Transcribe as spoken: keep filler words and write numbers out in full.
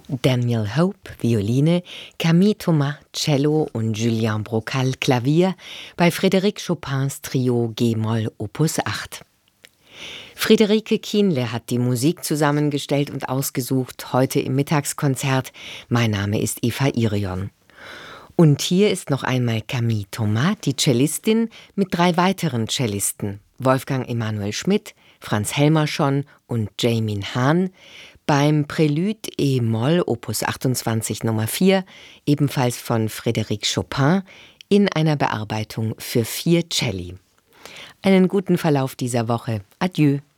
Daniel Hope, Violine, Camille Thomas, Cello und Julien Brocal, Klavier bei Frédéric Chopins Trio G-Moll Opus acht. Friederike Kienle hat die Musik zusammengestellt und ausgesucht, heute im Mittagskonzert. Mein Name ist Eva Irion. Und hier ist noch einmal Camille Thomas, die Cellistin, mit drei weiteren Cellisten, Wolfgang Emanuel Schmidt, Franz Helmerschon und Jaemin Han, beim Prélude E-Moll Opus achtundzwanzig Nummer vier, ebenfalls von Frédéric Chopin, in einer Bearbeitung für vier Celli. Einen guten Verlauf dieser Woche. Adieu.